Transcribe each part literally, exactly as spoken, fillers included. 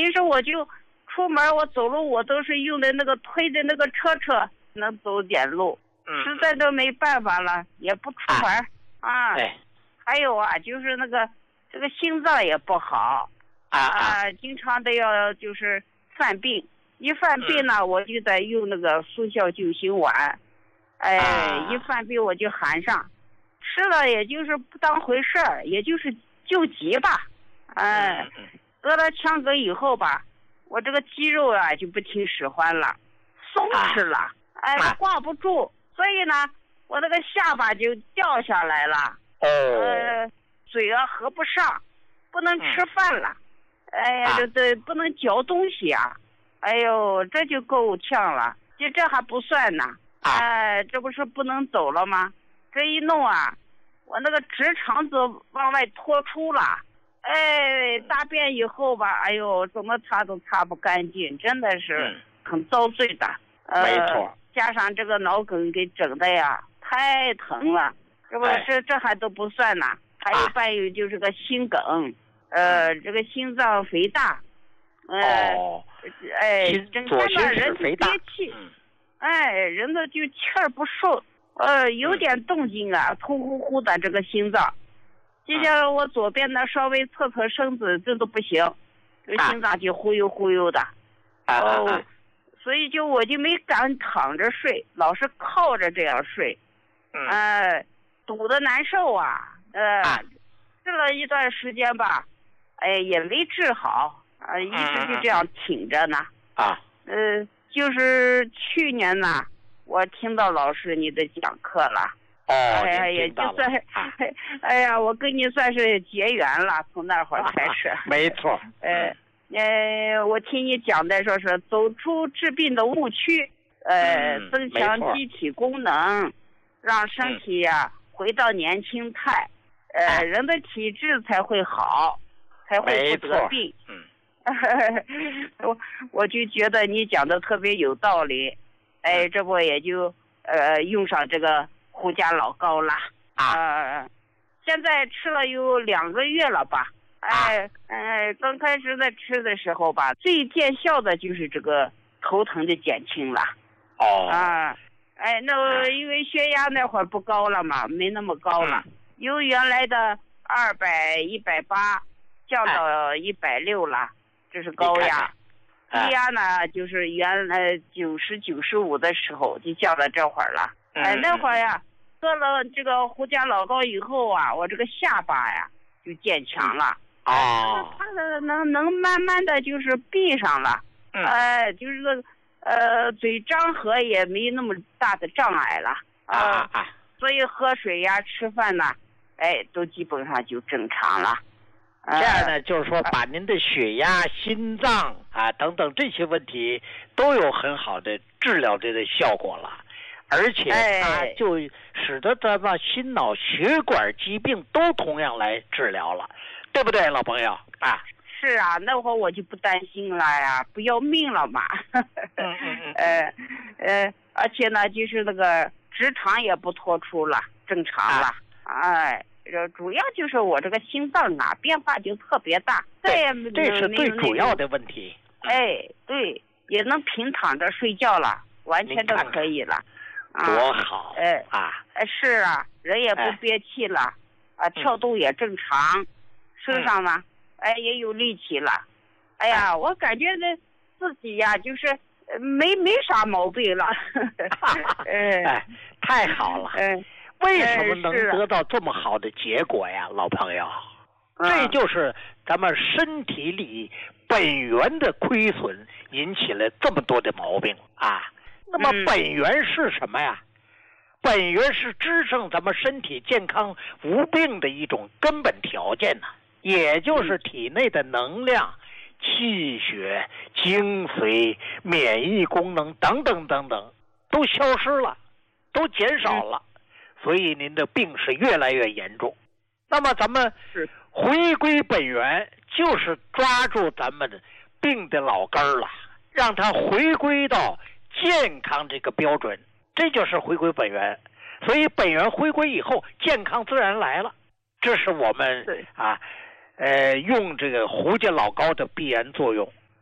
其实我就出门我走路我都是用的那个推的那个车车能走点路， 嗯， 实在都没办法了，也不出门啊。 对， 还有啊，就是那个这个心脏也不好啊啊，经常都要就是犯病，一犯病呢，我就得用那个速效救心丸，哎， 啊一犯病我就含上，吃了也就是不当回事儿，也就是救急吧，哎， 嗯嗯得了腔梗以后吧，我这个肌肉啊就不听使唤了，松弛了，哎， 啊挂不住，所以呢，我那个下巴就掉下来了， 哦， 呃，嘴啊合不上，不能吃饭了，哎呀， 啊这这不能嚼东西啊，哎呦，这就够呛了，就这还不算呢， 啊哎，这不是不能走了吗？这一弄啊，我那个直肠子往外脱出了。哎，大便以后吧，哎呦，怎么擦都擦不干净，真的是嗯很遭罪的。呃、 没错。 加上这个脑梗给整的呀，太疼了。这不， 哎这这还都不算呢，还有啊伴有就是个心梗，呃， 嗯这个心脏肥大，呃， 哦， 哎， 心整天左心室呢人就肥大憋气， 嗯哎，人的就气儿不顺，呃，有点动静啊，突呼呼的这个心脏。就像我左边呢，稍微侧侧身子，这都不行，这个心脏就忽悠忽悠的。 啊哦， 啊所以就我就没敢躺着睡，老是靠着这样睡， 嗯呃，堵得难受啊，呃， 啊治了一段时间吧，哎，也没治好，啊、一直就这样挺着呢。 啊呃，就是去年呢，我听到老师你的讲课了。 哦， 哎呀，也您听到了就算是， 啊哎呀，我跟你算是结缘了，从那会儿开始。 没错。 呃，呃，我听你讲的说是走出治病的误区，呃， 嗯增强没错机体功能，让身体呀、回到年轻态，呃， 啊人的体质才会好，才会没错不得病。 嗯我我就觉得你讲的特别有道理，哎，这不也就呃用上这个胡家老膏了啊呃，现在吃了有两个月了吧？哎，哎，刚开始在吃的时候吧，最见效的就是这个头疼的减轻了。 哦啊，哎，那因为血压那会儿不高了嘛，没那么高了，由原来的二百一百八降到一百六了，这是高压。低压呢，就是原来九十九十五的时候就降到这会儿了。哎，那会儿呀，喝了这个胡家老膏以后啊，我这个下巴呀就渐强了。 哦， 它能能慢慢的就是闭上了。 嗯哎，就是个呃嘴张合也没那么大的障碍了。 啊啊啊！ 所以喝水呀、吃饭呐，哎，都基本上就正常了。 这样呢，就是说把您的血压、心脏啊等等这些问题都有很好的治疗这个效果了，而且它就使得咱们心脑血管疾病都同样来治疗了，对不对，老朋友啊？ 是啊，那会儿我就不担心了呀，不要命了嘛。 嗯嗯嗯。 呃呃，而且呢，就是那个直肠也不脱出了，正常了。哎。主要就是我这个心脏啊变化就特别大， 对， 也这是最主要的问题。 哎，对，也能平躺着睡觉了，完全都可以了。 看看多好！ 哎啊， 哎是啊，人也不憋气了，啊，跳动也正常，身上呢，哎也有力气了。哎呀，我感觉这自己呀，就是没没啥毛病了。 哎，太好了。 嗯。 为什么能得到这么好的结果呀，老朋友？这就是咱们身体里本源的亏损引起了这么多的毛病啊。那么本源是什么呀？本源是支撑咱们身体健康无病的一种根本条件呢，也就是体内的能量、气血、精髓、免疫功能等等等等都消失了，都减少了。所以您的病是越来越严重。那么咱们回归本源，就是抓住咱们的病的老根儿了，让它回归到健康这个标准，这就是回归本源。所以本源回归以后，健康自然来了。这是我们啊，呃，用这个胡家老膏的必然作用。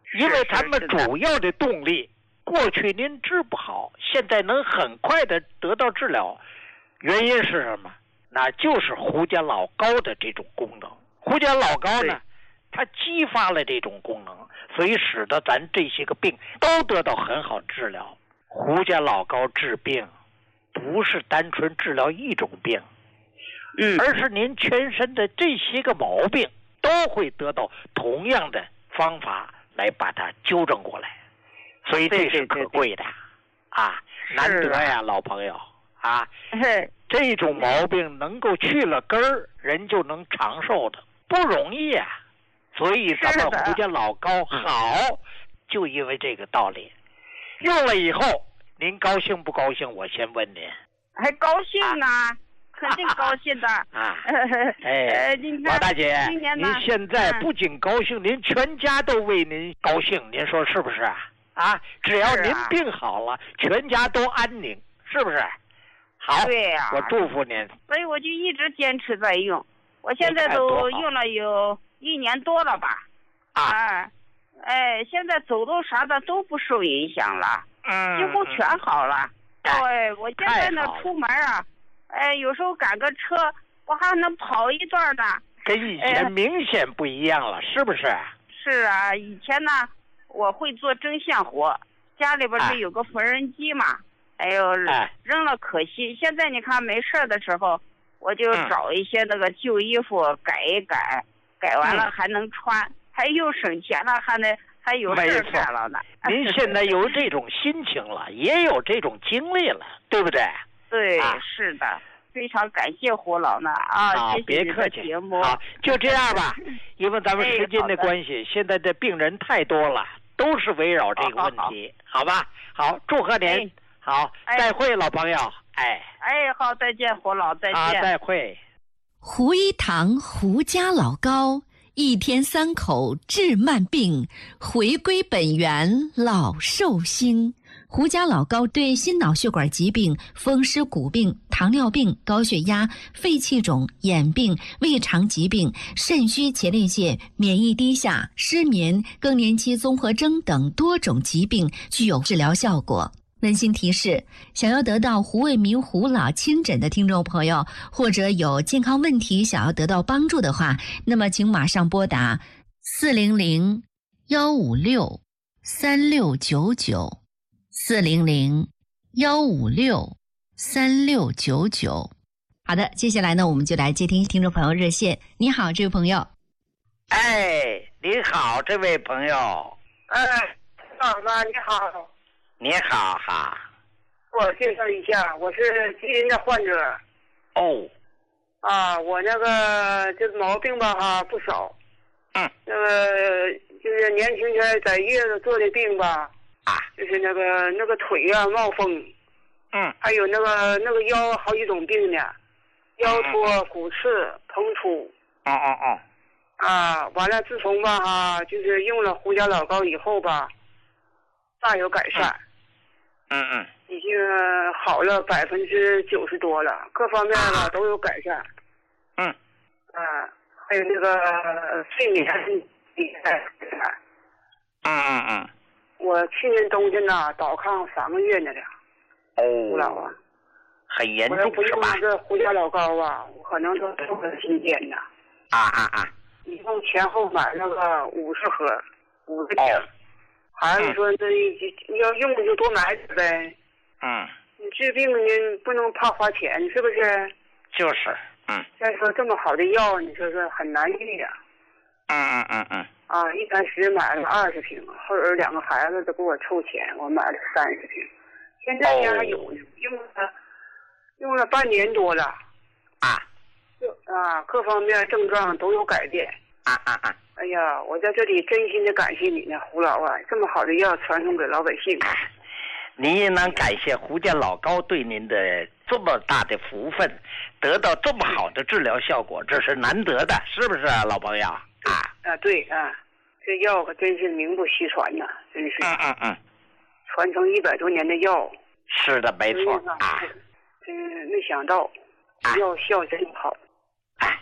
因为咱们主要的动力，过去您治不好，现在能很快的得到治疗，原因是什么？那就是胡笳老膏的这种功能。胡笳老膏呢，它激发了这种功能，所以使得咱这些个病都得到很好治疗。胡笳老膏治病，不是单纯治疗一种病， 嗯， 而是您全身的这些个毛病都会得到同样的方法来把它纠正过来，所以这是可贵的。对对对啊，难得呀，老朋友啊，这种毛病能够去了根儿，人就能长寿的，不容易啊。所以咱们胡笳老膏好，就因为这个道理。用了以后，您高兴不高兴？我先问您。 还高兴呢，啊、肯定高兴的啊！哎，王大姐，您现在不仅高兴，您全家都为您高兴，您说是不是啊？啊，只要您病好了，全家都安宁，是不是？好， 对呀、啊， 我祝福您。 所以我就一直坚持在用，我现在都用了有一年多了吧。啊，哎，现在走路啥的都不受影响了， 嗯， 几乎全好了。对，我现在呢出门啊，哎，有时候赶个车，我还能跑一段呢。 跟以前明显不一样了，哎、是不是？ 是啊，以前呢我会做针线活，家里边是有个缝纫机嘛，哎呦， 哎、 扔了可惜。现在你看没事的时候，我就找一些那个旧衣服改一改，嗯、改完了还能穿，嗯、还又省钱了，还能。还有事干了呢。 您现在有这种心情了，也有这种经历了，对不对？ 对，啊、是的，非常感谢胡老呢啊！ 啊， 谢谢别客气。 节目好，就这样吧，因为咱们时间的关系，哎、现在的病人太多了，都是围绕这个问题，好, 好, 好吧？好，祝贺您， 哎、 好，再会，老朋友，哎。 哎，好，再见，胡老，再见。 啊，再会。 胡一堂胡家老膏。一天三口治慢病，回归本源老寿星。胡家老膏对心脑血管疾病、风湿骨病、糖尿病、高血压、肺气肿、眼病、胃肠疾病、肾虚前列腺、免疫低下、失眠、更年期综合征等多种疾病具有治疗效果。温馨提示：想要得到胡卫民胡老亲诊的听众朋友，或者有健康问题想要得到帮助的话，那么请马上拨打四零零幺五六三六九九四零零幺五六三六九九。好的，接下来呢，我们就来接听听众朋友热线。你好，这位朋友。 哎，你好，这位朋友。 哎，老妈你好。 你好哈， 我介绍一下，我是吉林的患者。 哦， 啊，我那个这个毛病吧哈不少。 嗯。 那个就是年轻前在月子做的病吧， 啊， 就是那个那个腿啊冒风。 嗯。 还有那个那个腰好几种病呢，腰脱、骨刺、膨出。 哦哦哦。 啊，完了，自从吧哈，就是用了胡家老膏以后吧，大有改善。 嗯嗯嗯， 已经好了百分之九十多了，各方面吧都有改善。 嗯， 啊，还有那个睡眠也改善。 嗯嗯嗯， 我去年冬天呐倒炕三个月呢了。 哦， 胡老啊， 很严重是吧？我要不用那个胡家老膏啊，我可能都瘦了新鲜呢。 啊啊啊！ 一共前后买了个五十盒，五个瓶。 哦孩子说：“这要用就多买点呗。” 嗯。 你治病你不能怕花钱，是不是？ 就是，嗯。 再说这么好的药，你说说很难遇呀。 嗯嗯嗯嗯。 啊，一开始买了二十瓶，后来两个孩子都给我凑钱，我买了三十瓶。现在家还有呢，用了用了半年多了。 啊。 就啊，各方面症状都有改变。 啊啊啊！ 哎呀，我在这里真心的感谢你呢，胡老啊，这么好的药传送给老百姓。 您也能感谢胡家老膏对您的这么大的福分，得到这么好的治疗效果，这是难得的，是不是啊，老朋友？啊啊，对啊，这药可真是名不虚传呐，真是。 嗯嗯嗯。 传承一百多年的药。 是的，没错啊。 真没想到，药效真好。 哎，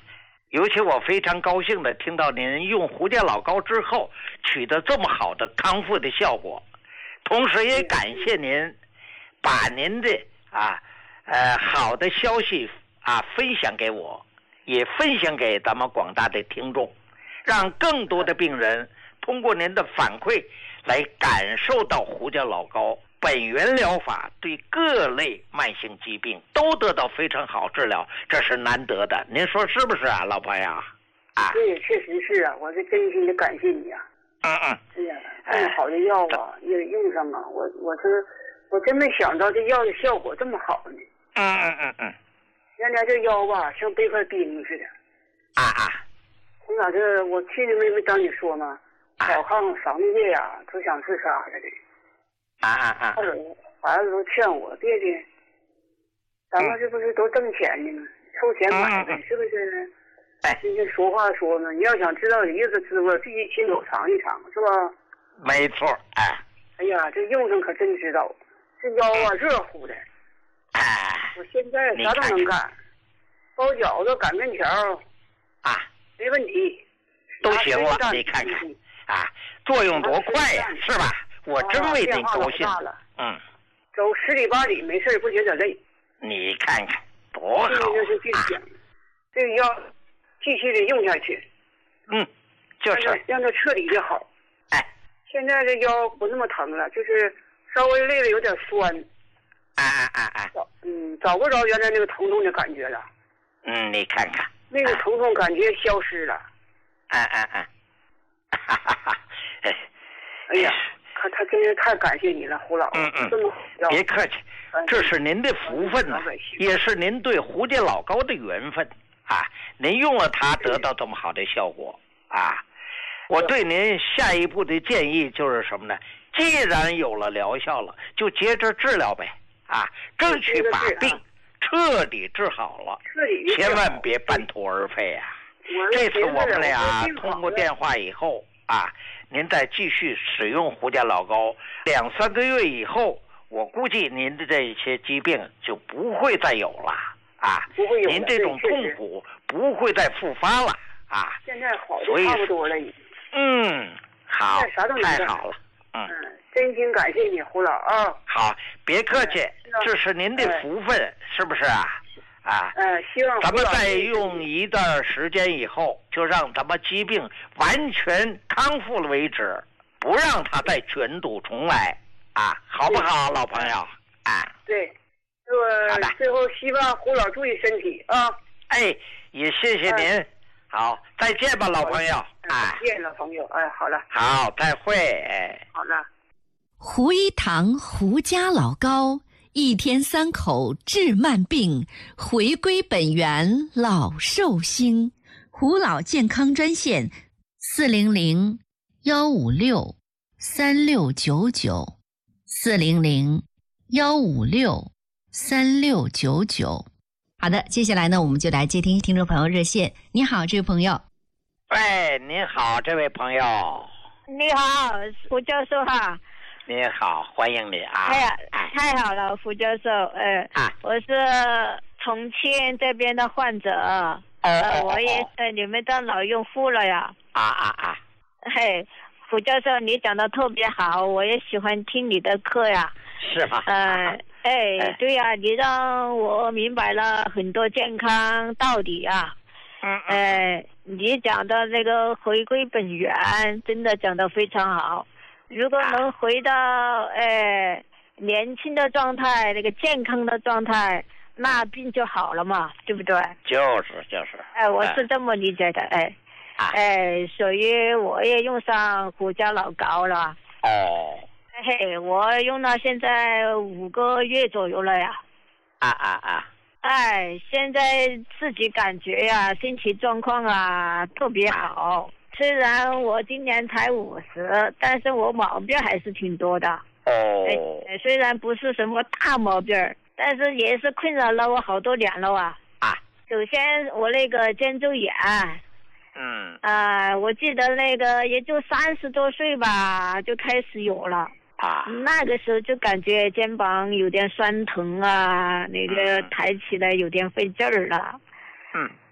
尤其我非常高兴的听到您用胡家老高之后取得这么好的康复的效果，同时也感谢您把您的啊呃好的消息啊分享给我，也分享给咱们广大的听众，让更多的病人通过您的反馈来感受到胡家老高本源疗法对各类慢性疾病都得到非常好治疗，这是难得的，您说是不是啊，老朋友？啊， 对，确实是啊，我是真心的感谢你啊。 嗯嗯。 是呀，这么好的药啊，也用上啊，我我是我真没想到这药的效果这么好呢。 嗯嗯嗯嗯。 原来这腰吧，像背块冰似的。 啊啊。 从咋这我去年没没当你说吗？小炕嗓子夜呀，都想自杀了的。 啊啊啊！ 孩子都劝我别别，咱们这不是都挣钱呢吗？凑钱买呗，是不是？哎，今天说话说呢，你要想知道梨子滋味，必须亲手尝一尝，是吧？ 没错，哎。 哎呀，这用上可真知道，这腰啊热乎的。 哎。 我现在啥都能干，包饺子、擀面条啊， 没问题， 都行了。你看看啊，作用多快呀，是吧？我真为您高兴。嗯， 走十里八里没事不觉得累。 你看看多好！ 就是这讲，这个要继续的用下去。 嗯，就是让它彻底的好。 哎， 现在这腰不那么疼了，就是稍微累了有点酸。 哎哎哎哎。 嗯，找不着原来那个疼痛的感觉了。 嗯，你看看。 那个疼痛感觉消失了。 哎哎哎。哈哈哈！ 哎呀。他他真是太感谢你了，胡老。 嗯嗯，别客气，这是您的福分呐、啊，也是您对胡家老高的缘分啊！您用了它得到这么好的效果啊！我对您下一步的建议就是什么呢？既然有了疗效了，就接着治疗呗啊！争取把病彻底治好了，千万别半途而废啊！这次我们俩通过电话以后啊。您再继续使用胡家老高，两三个月以后，我估计您的这些疾病就不会再有了啊！ 不会有， 您这种痛苦不会再复发了啊！ 现在好的差不多了，已经。 嗯，好，太好了，嗯， 真心感谢你，胡老啊！ 好，别客气，这是您的福分，是不是啊？啊， 嗯，希望咱们再用一段时间以后，就让咱们疾病完全康复了为止，不让它再卷土重来啊，好不好，老朋友？啊， 对，我最后希望胡老注意身体啊。 哎，也谢谢您。哎、好，再见吧，老朋友。 哎，再见，老朋友。哎，好了。 好，再会。哎， 好了。 胡一堂胡家老高。一天三口治慢病，回归本源老寿星。胡老健康专线：四零零幺五六三六九九，四零零幺五六三六九九。好的，接下来呢，我们就来接听听众朋友热线。你好，这位朋友。 喂，你好，这位朋友。 你好，胡教授哈。 你好，欢迎你啊！ 哎呀，太好了，胡教授，呃，啊、我是重庆这边的患者， 哦、 呃，我也是你们的老用户了呀。 啊啊啊！ 嘿，胡教授，你讲的特别好，我也喜欢听你的课呀。 是吗？ 呃，哎，哎对呀，你让我明白了很多健康道理啊。 嗯嗯。 哎，你讲的那个回归本源，真的讲得非常好。如果能回到呃年轻的状态，那个健康的状态，那病就好了嘛，对不对？ 就是就是。 哎，我是这么理解的，哎，哎，所以我也用上胡家老高了。 哦。 嘿，我用到现在五个月左右了呀。 啊啊啊！ 哎，现在自己感觉呀，身体状况啊特别好。虽然我今年才五十，但是我毛病还是挺多的。 哦。 哎，虽然不是什么大毛病，但是也是困扰了我好多年了啊。 啊。 首先，我那个肩周炎。 嗯。 啊、呃，我记得那个也就三十多岁吧，就开始有了。 啊。 那个时候就感觉肩膀有点酸疼啊，那个抬起来有点费劲儿了。 嗯。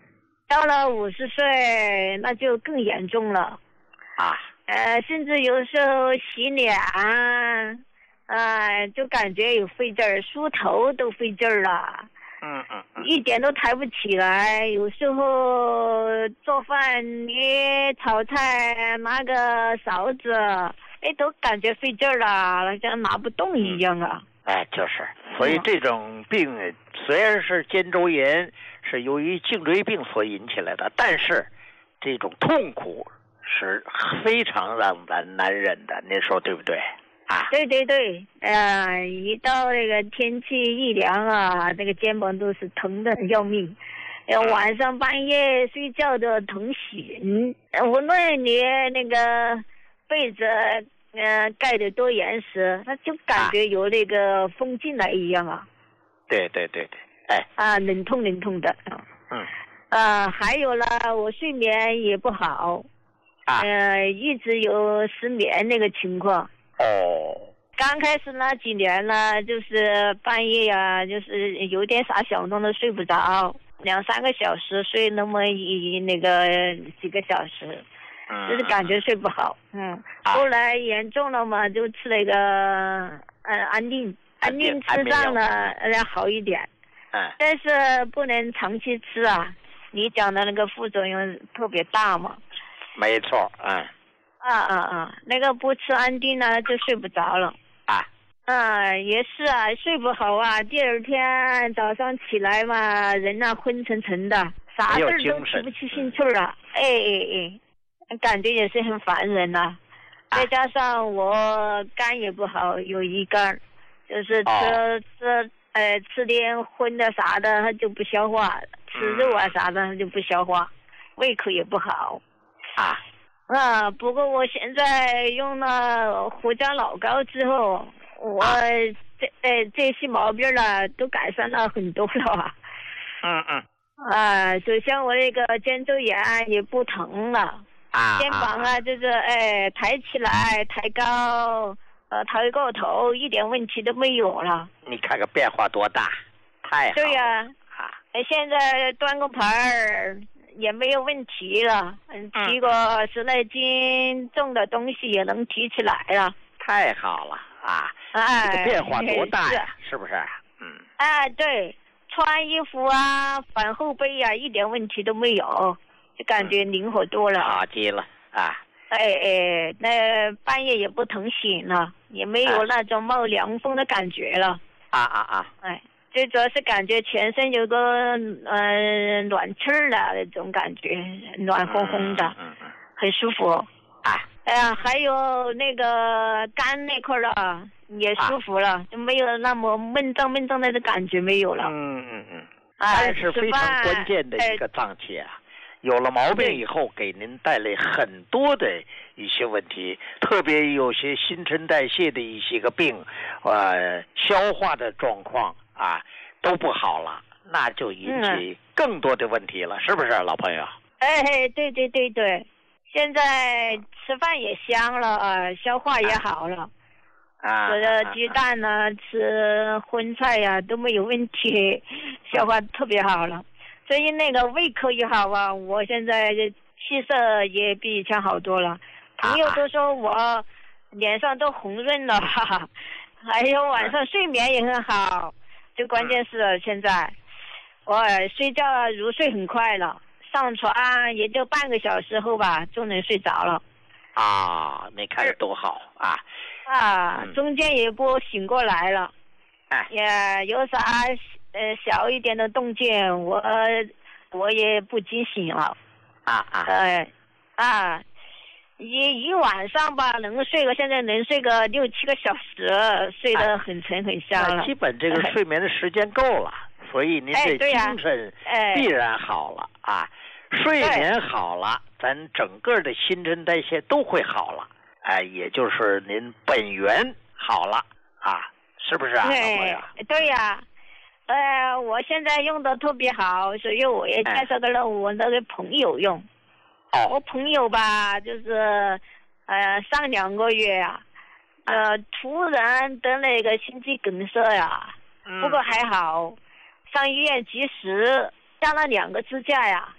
到了五十岁那就更严重了啊。 呃，甚至有时候洗脸啊，呃，就感觉有费劲儿，梳头都费劲儿了。 嗯嗯嗯， 一点都抬不起来。有时候做饭捏炒菜拿个勺子，哎，都感觉费劲儿了，像拿不动一样啊。 哎，就是，所以这种病虽然是肩周炎，是由于颈椎病所引起来的，但是这种痛苦是非常让咱难忍的，您说对不对？啊， 对对对，呃，一到那个天气一凉啊，这个肩膀都是疼的要命，呃，晚上半夜睡觉都疼醒，无论你那个被子呃盖得多严实，他就感觉有那个风进来一样啊。 对对对对，哎。 啊，冷痛冷痛的。 嗯。 呃，还有了，我睡眠也不好， 啊， 呃，一直有失眠那个情况。 哦， 刚开始那几年呢，就是半夜呀、啊，就是有点啥响动都睡不着，两三个小时睡那么一那个几个小时， 嗯， 就是感觉睡不好。嗯，后来严重了嘛，就吃了一个呃安定，安定吃上了要好一点。 嗯， 但是不能长期吃啊，你讲的那个副作用特别大嘛。 没错，嗯。 啊啊啊！那个不吃安定呢，就睡不着了。 啊。 啊，也是啊，睡不好啊。第二天早上起来嘛，人啊昏沉沉的，啥事儿都提不起兴趣啊。哎哎哎，感觉也是很烦人呐、啊。啊、再加上我肝也不好，有乙肝，就是吃、哦、吃呃吃点荤的啥的，它就不消化；吃肉啊啥的，它就不消化，胃口也不好。 啊。 啊，不过我现在用了胡椒老膏之后，我这呃这些毛病了都改善了很多了。 嗯嗯。 啊，首先我那个肩周炎也不疼了， 啊， 肩膀啊就是哎抬起来抬高，呃抬过头，一点问题都没有了。 你看看变化多大，太好了。 对呀、 啊， 啊，现在端个盘儿。也没有问题了，嗯，提个十来斤重的东西也能提起来了， 太好了啊！ 哎， 这个变化多大呀，是, 是不是？嗯， 哎，对，穿衣服啊，反后背啊，一点问题都没有，就感觉灵活多了， 好极了啊！ 哎哎，那半夜也不疼醒了，也没有那种冒凉风的感觉了， 啊啊啊！ 哎。最主要是感觉全身有个呃暖气儿的那种感觉，暖烘烘的， 嗯嗯、 很舒服。 啊， 哎呀，还有那个肝那块儿了，也舒服了，啊、就没有那么闷胀闷胀的感觉没有了。 嗯嗯嗯，肝是非常关键的一个脏器啊。有了毛病以后，给您带来很多的一些问题，特别有些新陈代谢的一些个病，呃，消化的状况。啊，都不好了，那就引起更多的问题了，嗯、是不是，老朋友？ 哎，对对对对，现在吃饭也香了，啊，消化也好了， 啊， 吃的鸡蛋呢、啊，吃荤菜呀、啊、都没有问题，消化特别好了，所以那个胃口也好啊，我现在气色也比以前好多了，朋友都说我脸上都红润了，哈哈，还有晚上睡眠也很好。最关键是现在，我睡觉入睡很快了，上床也就半个小时后吧，就能睡着了。 啊，你看多好啊！ 啊，嗯、中间也不醒过来了。 哎， 也有啥呃小一点的动静，我我也不惊醒了。 啊啊。 呃啊。一一晚上吧，能睡个现在能睡个六七个小时，睡得很沉很香了。 基本这个睡眠的时间够了，哎、所以您这精神必然好了、哎、啊。睡眠好了，咱整个的新陈代谢都会好了，哎，也就是您本源好了啊，是不是啊？ 对，对呀、啊，呃，我现在用的特别好，所以我也介绍给了我那个朋友用。 哎我朋友吧，就是呃上两个月呀、啊，呃突然得了一个心肌梗塞呀， 嗯、 不过还好，上医院及时，加了两个支架呀，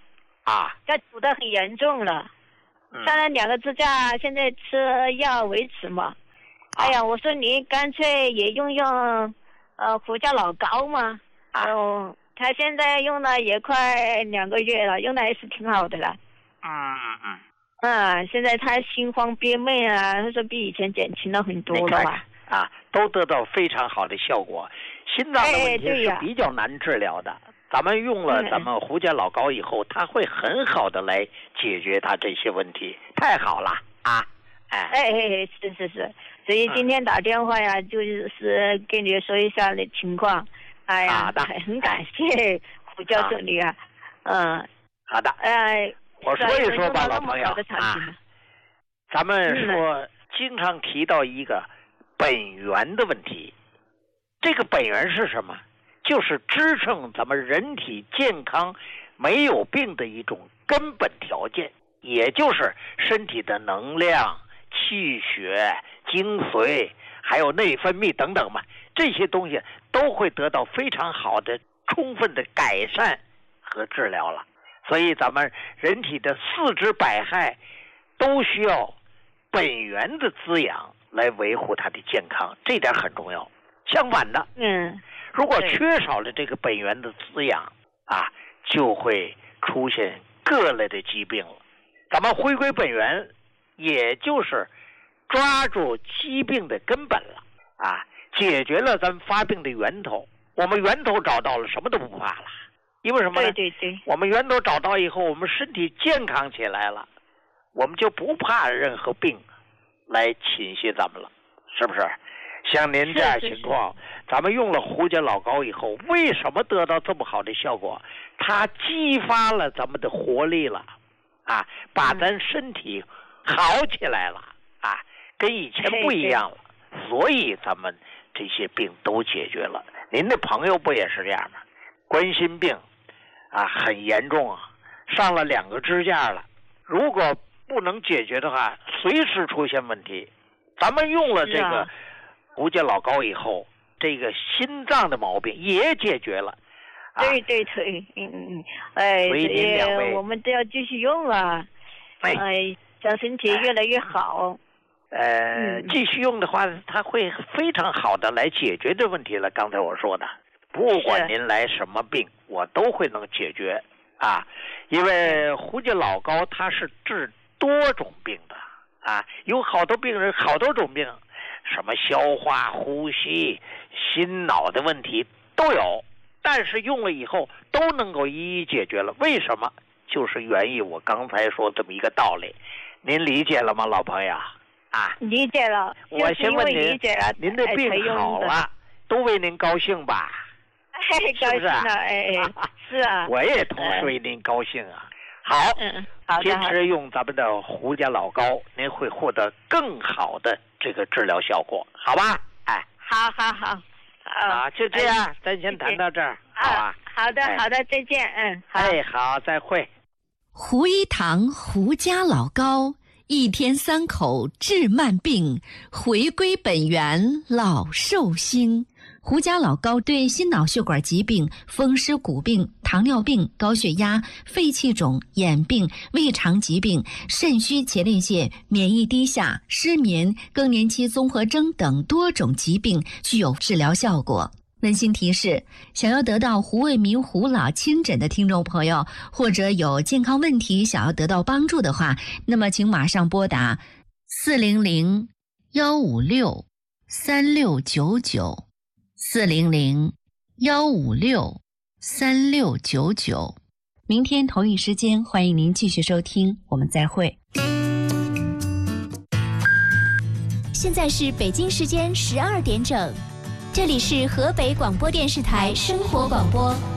啊， 这堵得很严重了。上了两个支架，现在吃药维持嘛。哎呀，我说你干脆也用用呃胡椒老膏嘛。 啊。 哦，他现在用了也快两个月了，用的还是挺好的了。 嗯嗯嗯。 啊，现在他心慌憋闷啊，他说比以前减轻了很多了吧？ 啊，都得到非常好的效果。心脏的问题是比较难治疗的。哎咱们用了咱们胡椒老膏以后，它会很好的来解决它这些问题，太好了啊！哎哎哎，是是是，所以今天打电话呀，嗯、就是跟你说一下的情况。哎呀， 啊、 很感谢胡椒助理啊，嗯、呃， 好的。 哎， 我说一说吧，老朋友啊，咱们说经常提到一个本源的问题，这个本源是什么？就是支撑咱们人体健康没有病的一种根本条件，也就是身体的能量、气血、精髓还有内分泌等等嘛，这些东西都会得到非常好的充分的改善和治疗了。所以咱们人体的四肢百骸都需要本源的滋养来维护它的健康，这点很重要。相反的， 嗯， 如果缺少了这个本源的滋养啊，就会出现各类的疾病了。咱们回归本源，也就是抓住疾病的根本了啊，解决了咱们发病的源头。我们源头找到了，什么都不怕了。因为什么呢？ 对对对， 我们源头找到以后，我们身体健康起来了，我们就不怕任何病来侵袭咱们了，是不是？像您这样情况，是是是咱们用了胡椒老膏以后，为什么得到这么好的效果？它激发了咱们的活力了，啊，把咱身体好起来了，啊，跟以前不一样了，所以咱们这些病都解决了。您的朋友不也是这样吗？冠心病啊，很严重啊，上了两个支架了。如果不能解决的话，随时出现问题。咱们用了这个胡椒老膏以后，这个心脏的毛病也解决了。 啊、对对对，嗯嗯嗯，哎，所以我们都要继续用啊，哎，哎让身体越来越好。 呃，嗯、继续用的话，它会非常好的来解决这问题了。刚才我说的。不管您来什么病，我都会能解决啊！因为胡椒老膏它是治多种病的啊，有好多病人好多种病，什么消化、呼吸、心脑的问题都有，但是用了以后都能够一一解决了。为什么？就是源于我刚才说这么一个道理，您理解了吗，老朋友？啊， 理解了。 我先问您， 理解了您的病好了，都为您高兴吧？ 哎，高兴了，哎哎，是啊， 我也同时为您高兴啊。好， 嗯，好的， 坚持用咱们的胡椒老膏，您会获得更好的这个治疗效果，好吧？哎， 好好好， 啊，就这样，哎、咱先谈到这儿，好吧？ 好的，好的，再见，嗯，好， 哎，好，再会。 胡一堂胡家老膏，一天三口治慢病，回归本源老寿星。胡家老膏对心脑血管疾病、风湿骨病、糖尿病、高血压、肺气肿、眼病、胃肠疾病、肾虚前列腺、免疫低下、失眠、更年期综合征等多种疾病具有治疗效果。温馨提示：想要得到胡卫民胡老亲诊的听众朋友，或者有健康问题想要得到帮助的话，那么请马上拨打四零零幺五六三六九九。四零零幺五六三六九九，明天同一时间，欢迎您继续收听，我们再会。 现在是北京时间十二点整，这里是河北广播电视台生活广播。